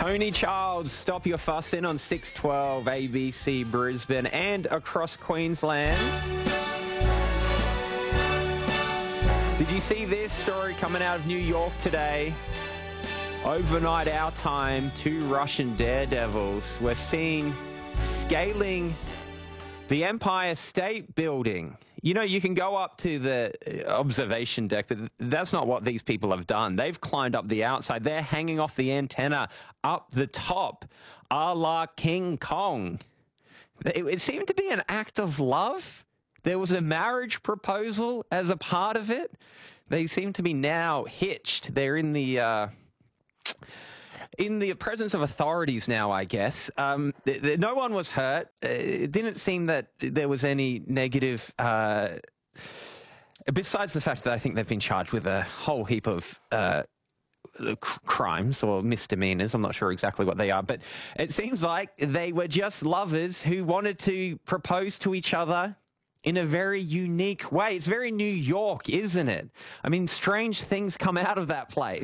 Tony Childs, Stop Your Fussing on 612 ABC Brisbane and across Queensland. Did you see this story coming out of New York today? Overnight our time, 2 Russian daredevils were seen scaling the Empire State Building. You know, you can go up to the observation deck, but that's not what these people have done. They've climbed up the outside. They're hanging off the antenna up the top, a la King Kong. It seemed to be an act of love. There was a marriage proposal as a part of it. They seem to be now hitched. They're in the presence of authorities now, I guess. No one was hurt. It didn't seem that there was any negative, besides the fact that I think they've been charged with a whole heap of crimes or misdemeanors. I'm not sure exactly what they are, but it seems like they were just lovers who wanted to propose to each other in a very unique way. It's very New York, isn't it? I mean, strange things come out of that place.